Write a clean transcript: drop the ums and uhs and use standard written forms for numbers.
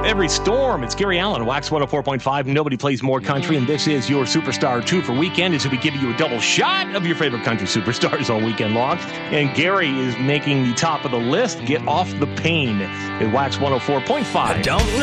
Every storm. It's Gary Allen, Wax 104.5. Nobody plays more country, and this is your Superstar 2 for weekend. As we give you a double shot of your favorite country superstars all weekend long. And Gary is making the top of the list. Get off the pain at Wax 104.5. I don't know.